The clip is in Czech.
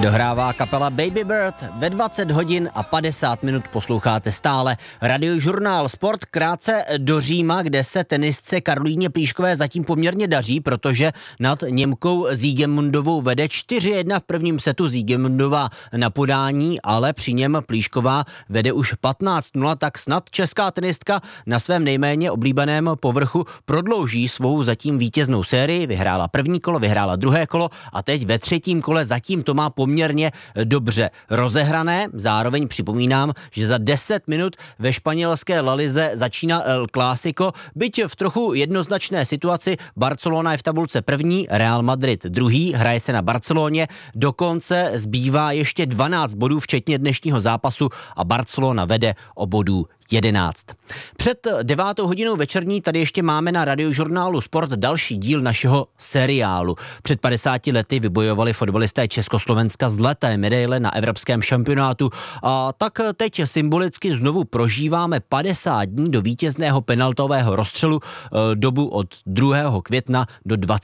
Dohrává kapela Baby Bird. Ve 20 hodin a 50 minut posloucháte stále Radiožurnál Sport. Krátce do Říma, kde se tenistce Karolíně Plíškové zatím poměrně daří, protože nad Němkou Siegemundovou vede 4-1 v prvním setu. Siegemundová na podání, ale při něm Plíšková vede už 15-0, tak snad česká tenistka na svém nejméně oblíbeném povrchu prodlouží svou zatím vítěznou sérii. Vyhrála první kolo, vyhrála druhé kolo a teď ve třetím kole zatím to má poměrně dobře rozehrané. Zároveň připomínám, že za 10 minut ve španělské La Lize začíná El Clásico. Byť v trochu jednoznačné situaci, Barcelona je v tabulce první, Real Madrid druhý, hraje se na Barceloně, dokonce zbývá ještě 12 bodů, včetně dnešního zápasu a Barcelona vede o bodů 11. Před 9. hodinou večerní tady ještě máme na Radiožurnálu Sport další díl našeho seriálu. Před 50 lety vybojovali fotbalisté Československa zlaté medaile na evropském šampionátu a tak teď symbolicky znovu prožíváme 50 dní do vítězného penaltového rozstřelu, dobu od 2. května do 20.